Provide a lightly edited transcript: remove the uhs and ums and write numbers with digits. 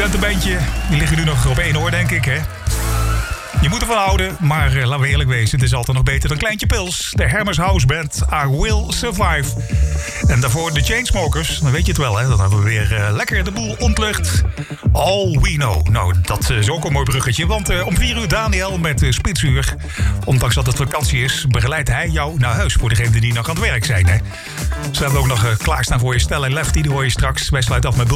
Studentenbandje, die liggen nu nog op één oor, denk ik, hè? Je moet ervan houden, maar laten we eerlijk wezen, het is altijd nog beter dan Kleintje Pils. De Hammers House Band, I Will Survive. En daarvoor de Chainsmokers, dan weet je het wel, hè? Dan hebben we weer lekker de boel ontlucht. All We Know. Nou, dat is ook een mooi bruggetje, want om 4 uur Daniel met Spitsuur. Ondanks dat het vakantie is, begeleidt hij jou naar huis voor degenen die nog aan het werk zijn, hè? Ze hebben ook nog klaarstaan voor je Stel en Lefty, die hoor je straks. Wij sluiten af met